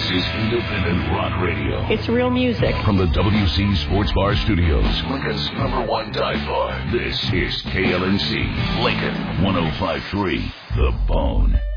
is independent rock radio. It's real music. From the WC Sports Bar Studios, Lincoln's #1 dive bar. This is KLNC, Lincoln 105.3, The Bone.